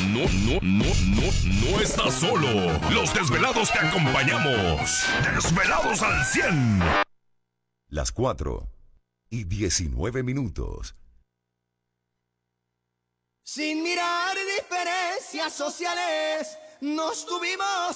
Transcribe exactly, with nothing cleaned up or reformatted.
no, no, no, no, no estás solo. Los desvelados te acompañamos. Desvelados al cien. Las cuatro y diecinueve minutos. Sin mirar diferencias sociales, nos tuvimos